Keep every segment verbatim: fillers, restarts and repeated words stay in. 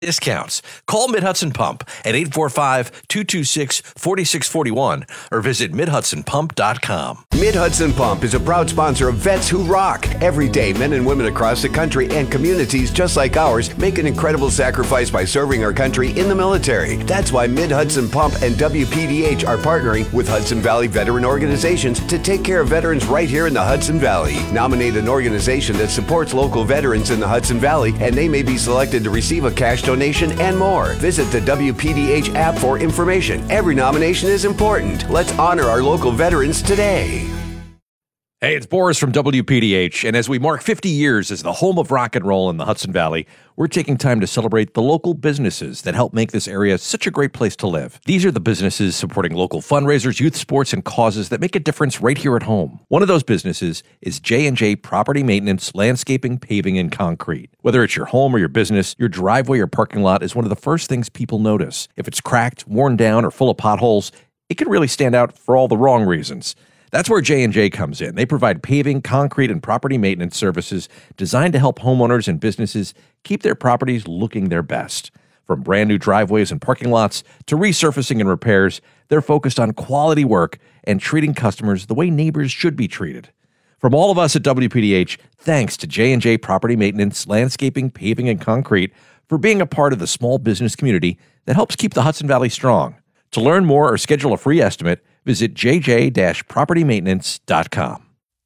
discounts. Call Mid-Hudson Pump at eight four five, two two six, four six four one or visit mid hudson pump dot com. Mid-Hudson Pump is a proud sponsor of Vets Who Rock. Every day, men and women across the country and communities just like ours make an incredible sacrifice by serving our country in the military. That's why Mid-Hudson Pump and W P D H are partnering with Hudson Valley veteran organizations to take care of veterans right here in the Hudson Valley. Nominate an organization that supports local veterans in the Hudson Valley, and they may be selected to receive a cash donation and more. Visit the W P D H app for information. Every nomination is important. Let's honor our local veterans today. Hey, it's Boris from W P D H, and as we mark fifty years as the home of rock and roll in the Hudson Valley, we're taking time to celebrate the local businesses that help make this area such a great place to live. These are the businesses supporting local fundraisers, youth sports, and causes that make a difference right here at home. One of those businesses is J and J Property Maintenance, Landscaping, Paving, and Concrete. Whether it's your home or your business, your driveway or parking lot is one of the first things people notice. If it's cracked, worn down, or full of potholes, it can really stand out for all the wrong reasons. That's where J and J comes in. They provide paving, concrete, and property maintenance services designed to help homeowners and businesses keep their properties looking their best. From brand new driveways and parking lots to resurfacing and repairs, they're focused on quality work and treating customers the way neighbors should be treated. From all of us at W P D H, thanks to J and J Property Maintenance, Landscaping, Paving, and Concrete for being a part of the small business community that helps keep the Hudson Valley strong. To learn more or schedule a free estimate, visit j j dash property maintenance dot com.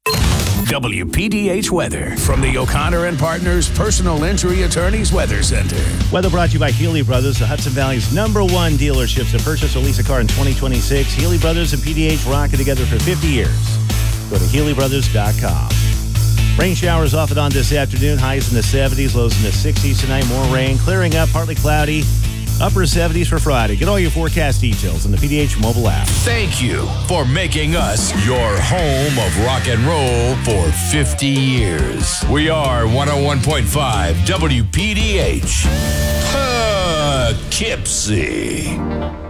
W P D H weather from the O'Connor and Partners Personal Injury Attorneys Weather Center. Weather brought to you by Healy Brothers, the Hudson Valley's number one dealership to purchase or lease a car in twenty twenty-six. Healy Brothers and P D H rocking together for fifty years. Go to healy brothers dot com. Rain showers off and on this afternoon. Highs in the seventies, lows in the sixties tonight. More rain, clearing up, partly cloudy. Upper seventies for Friday. Get all your forecast details in the P D H mobile app. Thank you for making us your home of rock and roll for fifty years. We are one oh one point five W P D H. Poughkeepsie.